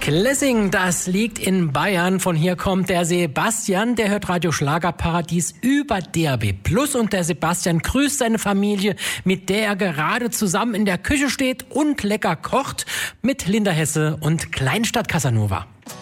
Klessing, das liegt in Bayern. Von hier kommt der Sebastian, der hört Radio Schlagerparadies über DAB+. Und der Sebastian grüßt seine Familie, mit der er gerade zusammen in der Küche steht und lecker kocht, mit Linda Hesse und Kleinstadt Casanova.